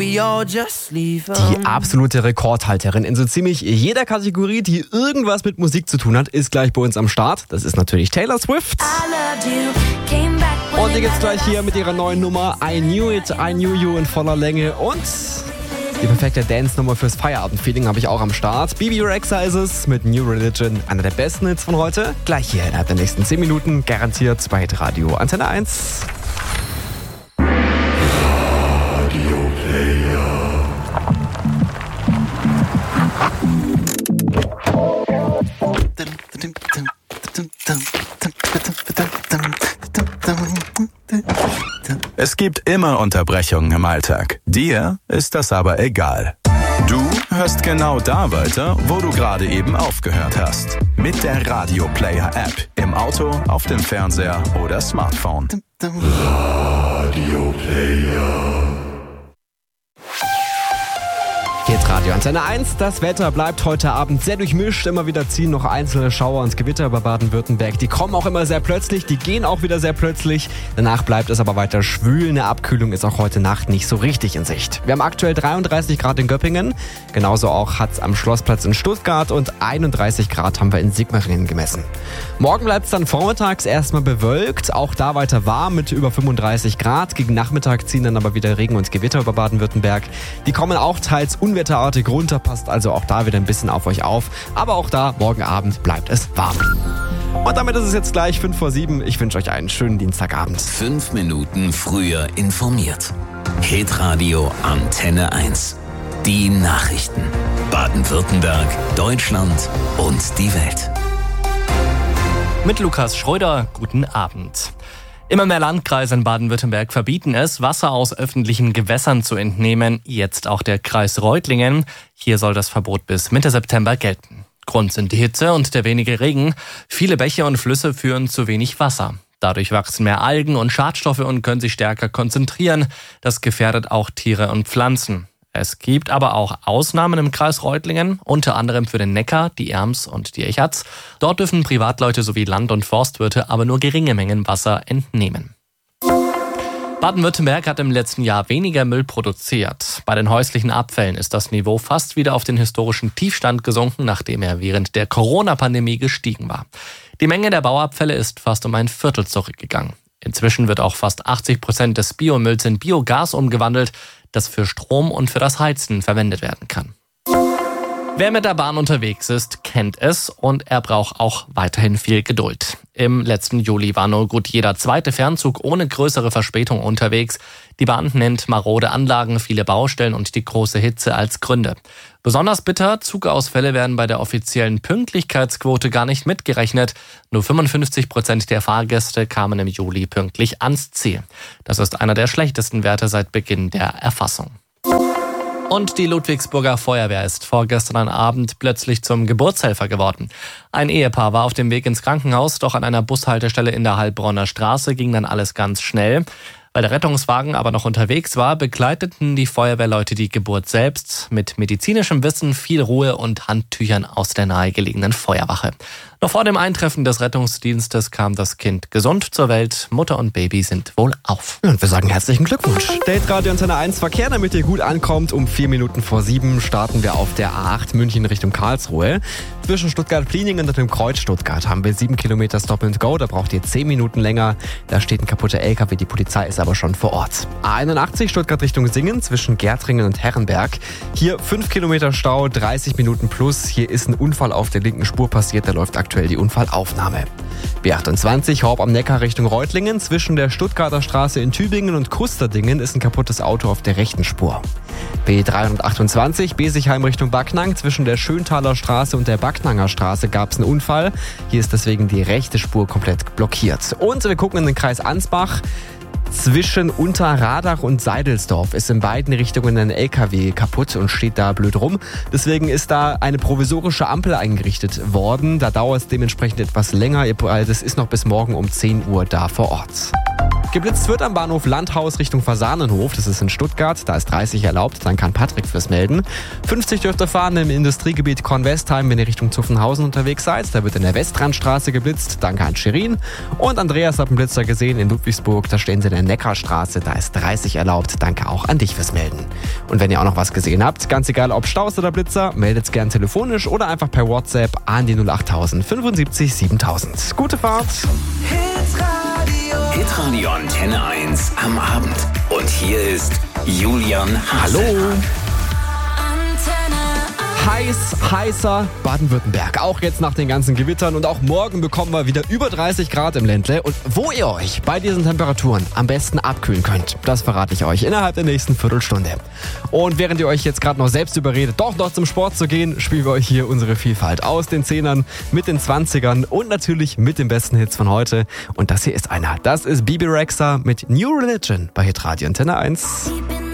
Die absolute Rekordhalterin in so ziemlich jeder Kategorie, die irgendwas mit Musik zu tun hat, ist gleich bei uns am Start. Das ist natürlich Taylor Swift. Und die geht's gleich hier mit ihrer neuen Nummer I Knew It, I Knew You in voller Länge. Und die perfekte Dance-Nummer fürs Feierabend-Feeling habe ich auch am Start. Bebe Rexha ist es mit New Religion, einer der besten Hits von heute. Gleich hier innerhalb der nächsten 10 Minuten, garantiert bei Radio Antenne 1. Es gibt immer Unterbrechungen im Alltag. Dir ist das aber egal. Du hörst genau da weiter, wo du gerade eben aufgehört hast. Mit der Radio Player App. Im Auto, auf dem Fernseher oder Smartphone. Radio Player. Jetzt Radio Antenne 1. Das Wetter bleibt heute Abend sehr durchmischt. Immer wieder ziehen noch einzelne Schauer ins Gewitter über Baden-Württemberg. Die kommen auch immer sehr plötzlich, die gehen auch wieder sehr plötzlich. Danach bleibt es aber weiter schwül. Eine Abkühlung ist auch heute Nacht nicht so richtig in Sicht. Wir haben aktuell 33 Grad in Göppingen. Genauso auch hat es am Schlossplatz in Stuttgart und 31 Grad haben wir in Sigmaringen gemessen. Morgen bleibt es dann vormittags erstmal bewölkt. Auch da weiter warm mit über 35 Grad. Gegen Nachmittag ziehen dann aber wieder Regen und Gewitter über Baden-Württemberg. Die kommen auch teils unwetterartig runter, passt also auch da wieder ein bisschen auf euch auf. Aber auch da, morgen Abend bleibt es warm. Und damit ist es jetzt gleich 5:07. Ich wünsche euch einen schönen Dienstagabend. 5 Minuten früher informiert. Hitradio Antenne 1. Die Nachrichten. Baden-Württemberg, Deutschland und die Welt. Mit Lukas Schröder, guten Abend. Immer mehr Landkreise in Baden-Württemberg verbieten es, Wasser aus öffentlichen Gewässern zu entnehmen, jetzt auch der Kreis Reutlingen. Hier soll das Verbot bis Mitte September gelten. Grund sind die Hitze und der wenige Regen. Viele Bäche und Flüsse führen zu wenig Wasser. Dadurch wachsen mehr Algen und Schadstoffe und können sich stärker konzentrieren. Das gefährdet auch Tiere und Pflanzen. Es gibt aber auch Ausnahmen im Kreis Reutlingen, unter anderem für den Neckar, die Erms und die Echatz. Dort dürfen Privatleute sowie Land- und Forstwirte aber nur geringe Mengen Wasser entnehmen. Baden-Württemberg hat im letzten Jahr weniger Müll produziert. Bei den häuslichen Abfällen ist das Niveau fast wieder auf den historischen Tiefstand gesunken, nachdem er während der Corona-Pandemie gestiegen war. Die Menge der Bauabfälle ist fast um ein Viertel zurückgegangen. Inzwischen wird auch fast 80% des Biomülls in Biogas umgewandelt, das für Strom und für das Heizen verwendet werden kann. Wer mit der Bahn unterwegs ist, kennt es und er braucht auch weiterhin viel Geduld. Im letzten Juli war nur gut jeder zweite Fernzug ohne größere Verspätung unterwegs. Die Bahn nennt marode Anlagen, viele Baustellen und die große Hitze als Gründe. Besonders bitter, Zugausfälle werden bei der offiziellen Pünktlichkeitsquote gar nicht mitgerechnet. Nur 55% der Fahrgäste kamen im Juli pünktlich ans Ziel. Das ist einer der schlechtesten Werte seit Beginn der Erfassung. Und die Ludwigsburger Feuerwehr ist vorgestern Abend plötzlich zum Geburtshelfer geworden. Ein Ehepaar war auf dem Weg ins Krankenhaus, doch an einer Bushaltestelle in der Heilbronner Straße ging dann alles ganz schnell. Weil der Rettungswagen aber noch unterwegs war, begleiteten die Feuerwehrleute die Geburt selbst mit medizinischem Wissen, viel Ruhe und Handtüchern aus der nahegelegenen Feuerwache. Noch vor dem Eintreffen des Rettungsdienstes kam das Kind gesund zur Welt. Mutter und Baby sind wohl auf. Und wir sagen herzlichen Glückwunsch. Date Radio Antenne 1 Verkehr, damit ihr gut ankommt. Um 6:04 starten wir auf der A8 München Richtung Karlsruhe. Zwischen Stuttgart-Pliningen und dem Kreuz Stuttgart haben wir 7 Kilometer Stop and Go. Da braucht ihr 10 Minuten länger. Da steht ein kaputter LKW. Die Polizei ist aber schon vor Ort. A81 Stuttgart Richtung Singen zwischen Gärtringen und Herrenberg. Hier 5 Kilometer Stau, 30 Minuten plus. Hier ist ein Unfall auf der linken Spur passiert. Da läuft aktuell die Unfallaufnahme. B28 Horb am Neckar Richtung Reutlingen. Zwischen der Stuttgarter Straße in Tübingen und Kusterdingen ist ein kaputtes Auto auf der rechten Spur. B328 Besigheim Richtung Backnang. Zwischen der Schöntaler Straße und der Backnanger Straße gab es einen Unfall. Hier ist deswegen die rechte Spur komplett blockiert. Und wir gucken in den Kreis Ansbach. Zwischen Unterradach und Seidelsdorf ist in beiden Richtungen ein LKW kaputt und steht da blöd rum. Deswegen ist da eine provisorische Ampel eingerichtet worden. Da dauert es dementsprechend etwas länger. Das ist noch bis morgen um 10 Uhr da vor Ort. Geblitzt wird am Bahnhof Landhaus Richtung Fasanenhof, das ist in Stuttgart, da ist 30 erlaubt, dann kann Patrick fürs melden. 50 dürft ihr fahren im Industriegebiet Kornwestheim, wenn ihr Richtung Zuffenhausen unterwegs seid, da wird in der Westrandstraße geblitzt, danke an Shirin. Und Andreas hat einen Blitzer gesehen in Ludwigsburg, da stehen sie in der Neckarstraße, da ist 30 erlaubt, danke auch an dich fürs Melden. Und wenn ihr auch noch was gesehen habt, ganz egal ob Staus oder Blitzer, meldet's gern telefonisch oder einfach per WhatsApp an die 08000 75 7000. Gute Fahrt! Hitradio Antenne 1 am Abend. Und hier ist Julian Haselmann. Hallo! Heißer Baden-Württemberg. Auch jetzt nach den ganzen Gewittern und auch morgen bekommen wir wieder über 30 Grad im Ländle. Und wo ihr euch bei diesen Temperaturen am besten abkühlen könnt, das verrate ich euch innerhalb der nächsten Viertelstunde. Und während ihr euch jetzt gerade noch selbst überredet, doch noch zum Sport zu gehen, spielen wir euch hier unsere Vielfalt aus den 10ern, mit den 20ern und natürlich mit den besten Hits von heute. Und das hier ist einer. Das ist Bebe Rexha mit New Religion bei Hitradio Antenne 1.